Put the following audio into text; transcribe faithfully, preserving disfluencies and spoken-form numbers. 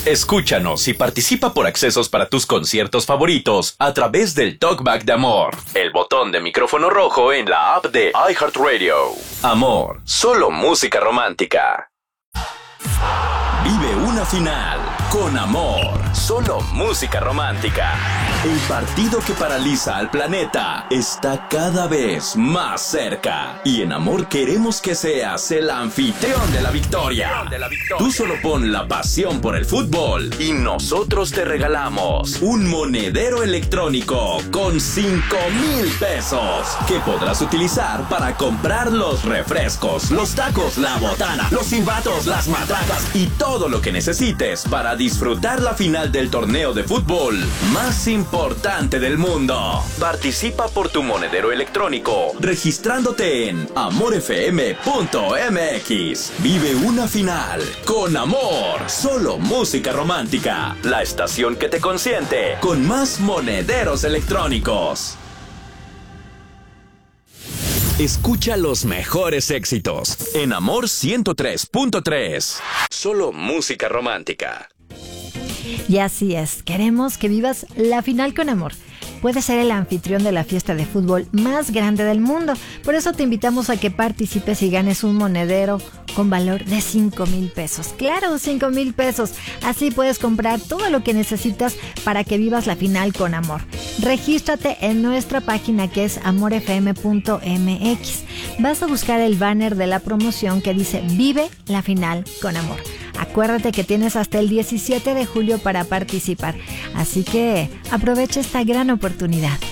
Escúchanos y participa por accesos para tus conciertos favoritos a través del Talkback de Amor, el botón de micrófono rojo en la app de iHeartRadio. Amor, solo música romántica. Vive una final con Amor, solo música romántica. El partido que paraliza al planeta está cada vez más cerca. Y en Amor queremos que seas el anfitrión de la victoria. Tú solo pon la pasión por el fútbol y nosotros te regalamos un monedero electrónico con cinco mil pesos que podrás utilizar para comprar los refrescos, los tacos, la botana, los silbatos, las matracas y todo lo que necesites para disfrutar la final del torneo de fútbol más importante del mundo. Participa por tu monedero electrónico registrándote en amor f m punto m x. Vive una final con Amor, solo música romántica. La estación que te consiente con más monederos electrónicos. Escucha los mejores éxitos en Amor ciento tres punto tres. Solo música romántica. Y así es, queremos que vivas la final con Amor. Puedes ser el anfitrión de la fiesta de fútbol más grande del mundo. Por eso te invitamos a que participes y ganes un monedero con valor de cinco mil pesos. Claro, cinco mil pesos. Así puedes comprar todo lo que necesitas para que vivas la final con Amor. Regístrate en nuestra página que es amor f m punto m x. Vas a buscar el banner de la promoción que dice Vive la final con Amor. Acuérdate que tienes hasta el diecisiete de julio para participar. Así que aprovecha esta gran oportunidad.